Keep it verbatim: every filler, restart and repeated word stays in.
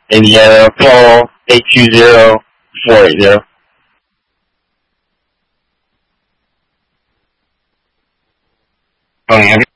Indiana. Call eight two zero, four eight zero. Oh, yeah.